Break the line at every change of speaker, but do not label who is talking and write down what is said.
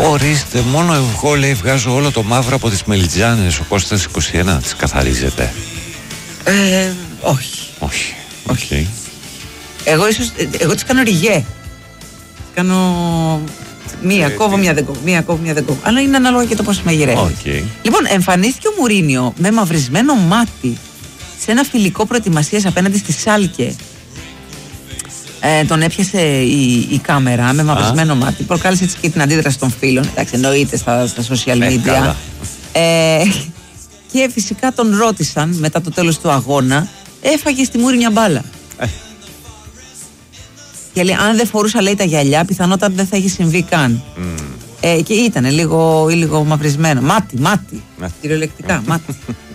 Ορίστε, μόνο εγώ λέει βγάζω όλο το μαύρο από τις μελιτζάνες. Ο Κώστας 21 τις καθαρίζεται.
Όχι.
Όχι.
Όχι. Εγώ τις κάνω ριγέ. Κάνω μία κόβω, μία δεν κόβω, μία κόβω, μία δεν κόβω. Αλλά είναι ανάλογα και το πώς μαγειρεύει. Λοιπόν, εμφανίστηκε ο Μουρίνιο με μαυρισμένο μάτι σε ένα φιλικό προετοιμασίας απέναντι στη Σάλκε. Τον έπιασε η κάμερα με μαυρισμένο μάτι. Προκάλεσε έτσι και την αντίδραση των φίλων. Εντάξει, εννοείται στα social media. Και φυσικά τον ρώτησαν μετά το τέλος του αγώνα, έφαγε στη μούρη μια μπάλα. Και λέει, αν δεν φορούσα, λέει, τα γυαλιά, πιθανότατα δεν θα είχε συμβεί καν. Και ήταν λίγο μαυρισμένο. Μάτι. Κυριολεκτικά, μάτι.